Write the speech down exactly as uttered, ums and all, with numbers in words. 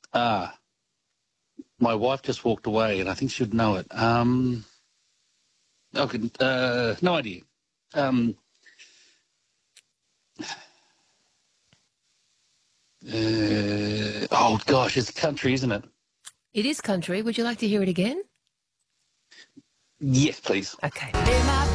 Ah, my wife just walked away, and I think she'd know it. Um, okay, uh, no idea. Um, uh, oh gosh, it's country, isn't it? It is country. Would you like to hear it again? Yes, please. Okay.